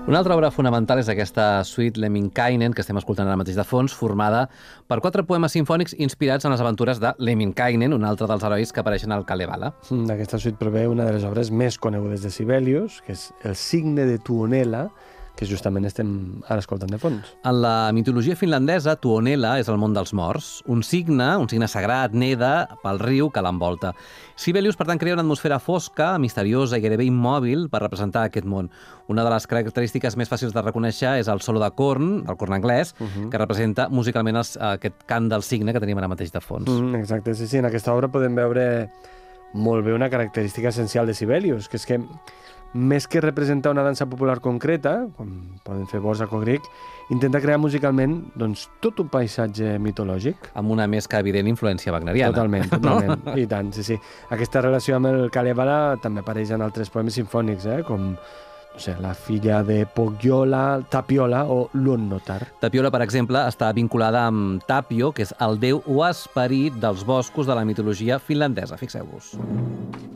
Una altra obra fonamental és aquesta suite Lemminkainen, que estem escoltant ara mateix de fons, formada per 4 poemes sinfònics inspirats en les aventures de Lemminkainen, un altre dels herois que apareixen al Kalevala. D'aquesta suite prové una de les obres més conegudes de Sibelius, que és El signe de Tuonela, que justament estem ara escoltant de fons. En la mitologia finlandesa, Tuonela és el món dels morts. Un signe sagrat, neda pel riu que l'envolta. Sibelius, per tant, crea una atmosfera fosca, misteriosa i gairebé immòbil per representar aquest món. Una de les característiques més fàcils de reconèixer és el solo de corn, el corn anglès, que representa musicalment aquest cant del signe que tenim ara mateix de fons. Exacte, sí. En aquesta obra podem veure molt bé una característica essencial de Sibelius, que és que més que representar una dansa popular concreta, com poden fer Borsa o Grieg, intenta crear musicalment tot un paisatge mitològic. Amb una més que evident influència wagneriana. Totalment. No? I tant, sí. Aquesta relació amb el Kalevala també apareix en altres poemes sinfònics, com la filla de Pohjola, Tapiola o Luonnotar. Tapiola, per exemple, està vinculada amb Tapio, que és el déu o esperit dels boscos de la mitologia finlandesa. Fixeu-vos.